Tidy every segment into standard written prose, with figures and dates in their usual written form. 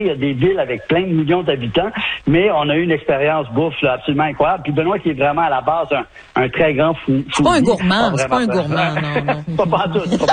Il y a des villes avec plein de millions d'habitants, mais on a eu une expérience bouffe là, absolument incroyable. Puis Benoît qui est vraiment à la base un très grand fou. C'est pas un gourmand, c'est pas un gourmand, non. Pas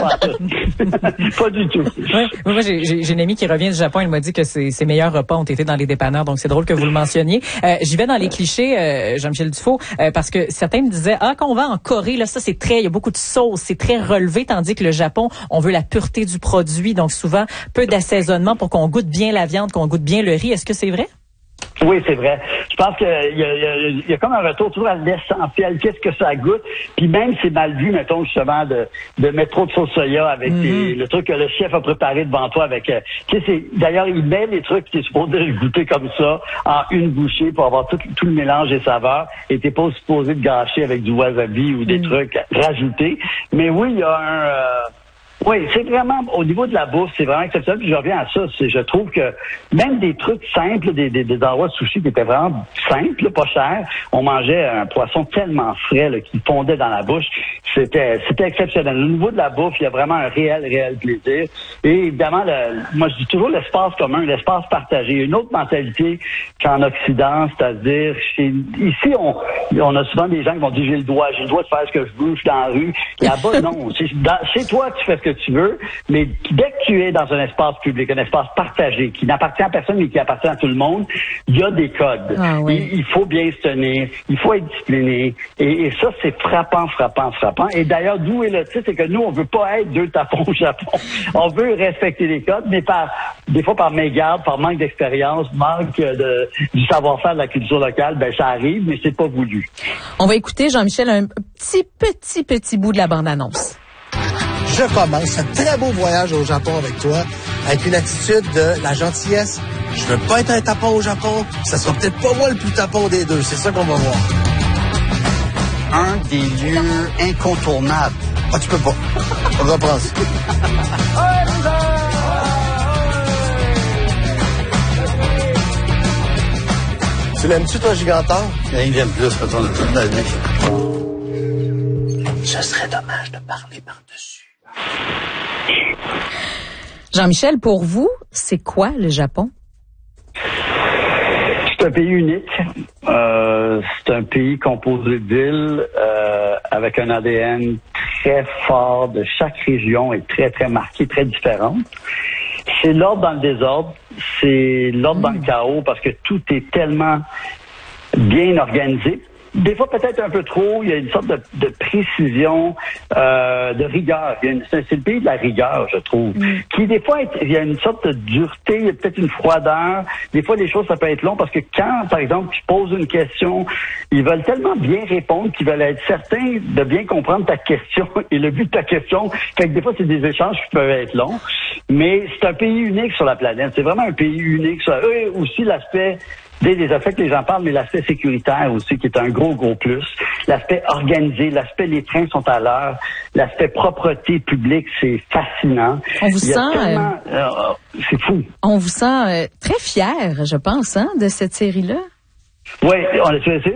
tout. Pas du tout. Ouais, moi, j'ai une amie qui revient du Japon, elle m'a dit que ses meilleurs repas ont été dans les dépanneurs, donc c'est drôle que vous le mentionniez. J'y vais dans les clichés, Jean-Michel Dufault, parce que certains me disaient, quand on va en Corée, là, ça c'est il y a beaucoup de sauce, c'est très relevé, tandis que le Japon, on veut la pureté du produit, donc souvent peu d'assaisonnement pour qu'on goûte bien la viande, qu'on goûte bien le riz. Est-ce que c'est vrai? Oui, c'est vrai. Je pense qu'il y a comme un retour toujours à l'essentiel. Qu'est-ce que ça goûte? Puis même c'est mal vu, mettons, justement, de mettre trop de sauce soya avec le truc que le chef a préparé devant toi avec... d'ailleurs, il met les trucs que tu es supposé goûter comme ça en une bouchée pour avoir tout le mélange des saveurs. Et t'es pas supposé de gâcher avec du wasabi ou des trucs rajoutés. Mais oui, il y a oui, c'est vraiment, au niveau de la bouffe, c'est vraiment exceptionnel. Puis je reviens à ça, je trouve que même des trucs simples, des endroits de sushi qui étaient vraiment simples, pas chers, on mangeait un poisson tellement frais là, qui fondait dans la bouche. C'était exceptionnel. Au niveau de la bouffe, il y a vraiment un réel plaisir. Et évidemment, moi je dis toujours l'espace commun, l'espace partagé. Il y a une autre mentalité qu'en Occident, c'est-à-dire ici, on a souvent des gens qui vont dire j'ai le droit de faire ce que je veux, je suis dans la rue. Là-bas, non. Chez toi, tu fais ce que tu veux, mais dès que tu es dans un espace public, un espace partagé, qui n'appartient à personne mais qui appartient à tout le monde, il y a des codes. Ah, oui. Il faut bien se tenir, il faut être discipliné. Et ça, c'est frappant. Et d'ailleurs, d'où est le titre, c'est que nous, on veut pas être deux tapons au Japon. On veut respecter les codes, mais des fois par mégarde, par manque d'expérience, manque du savoir-faire de la culture locale, ça arrive, mais c'est pas voulu. On va écouter, Jean-Michel, un petit bout de la bande-annonce. Je commence un très beau voyage au Japon avec toi, avec une attitude de la gentillesse. Je veux pas être un tapon au Japon, ça sera peut-être pas moi le plus tapon des deux, c'est ça qu'on va voir. Un des lieux incontournables. Ah, tu peux pas. On reprend ça. Tu l'aimes-tu, toi, Gigantor? Il vient plus, mettons, de toute la vie. Ce serait dommage de parler par-dessus. Jean-Michel, pour vous, c'est quoi le Japon? C'est un pays unique. C'est un pays composé d'îles avec un ADN très fort de chaque région et très, très marqué, très différente. C'est l'ordre dans le désordre, c'est l'ordre dans le chaos parce que tout est tellement bien organisé. Des fois, peut-être un peu trop, il y a une sorte de précision, de rigueur. C'est le pays de la rigueur, je trouve. Qui, des fois, il y a une sorte de dureté, il y a peut-être une froideur. Des fois, les choses, ça peut être long parce que quand, par exemple, tu poses une question, ils veulent tellement bien répondre qu'ils veulent être certains de bien comprendre ta question et le but de ta question. Fait que des fois, c'est des échanges qui peuvent être longs. Mais c'est un pays unique sur la planète. C'est vraiment un pays unique. Eux aussi, l'aspect... des aspects que les gens parlent, mais l'aspect sécuritaire aussi, qui est un gros plus. L'aspect organisé, l'aspect les trains sont à l'heure, l'aspect propreté publique, c'est fascinant. On vous sent... c'est fou. On vous sent très fier, je pense, de cette série-là. Oui, on est très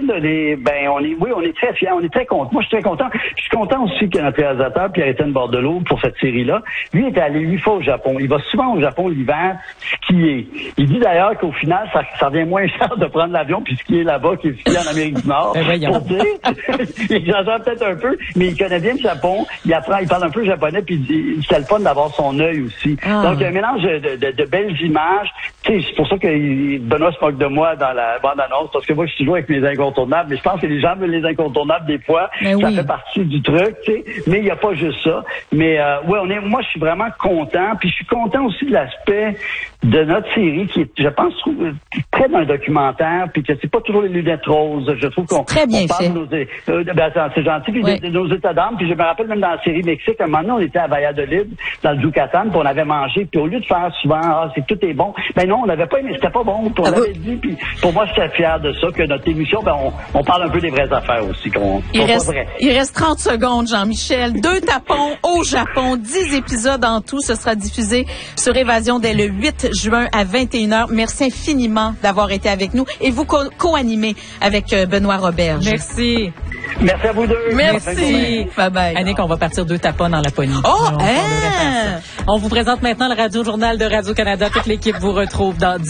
fiers, on est très contents. Moi, je suis très content. Je suis content aussi que notre réalisateur, Pierre-Étienne Bordelot, pour cette série-là, lui est allé 8 fois au Japon. Il va souvent au Japon l'hiver skier. Il dit d'ailleurs qu'au final, ça revient moins cher de prendre l'avion puis skier là-bas qu'il skier en Amérique du Nord. Pour dire, il exagère peut-être un peu, mais il connaît bien le Japon. Il parle un peu japonais puis il dit, c'est le fun d'avoir son œil aussi. Donc, il y a un mélange de belles images. Tu sais, c'est pour ça que Benoît se moque de moi dans la bande-annonce, parce que moi, je suis toujours avec mes incontournables, mais je pense que les gens veulent les incontournables des fois. Ça fait partie du truc, tu sais. Mais il n'y a pas juste ça. Mais moi, je suis vraiment content. Puis je suis content aussi de l'aspect de notre série qui est, je pense, très dans un documentaire, puis que c'est pas toujours les lunettes roses. Je trouve qu'on très bien parle fait. C'est gentil. Puis de nos états d'âme. Puis je me rappelle même dans la série Mexique, à un moment donné, on était à Valladolid, dans le Yucatan, puis on avait mangé. Puis au lieu de faire souvent, tout est bon, ben non, on n'avait pas aimé, c'était pas bon. Puis on avait dit, puis pour moi, j'étais fier de ça, que notre émission, on parle un peu des vraies affaires aussi, Il reste 30 secondes, Jean-Michel. 2 tapons au Japon, 10 épisodes en tout. Ce sera diffusé sur Évasion dès le 8 juin à 21h. Merci infiniment d'avoir été avec nous et vous co-animez avec Benoît Roberge. Merci. Merci à vous deux. Merci. Bye-bye. Annick, on va partir 2 tapons dans la poignée. On vous présente maintenant le Radio Journal de Radio-Canada. Toute l'équipe vous retrouve dans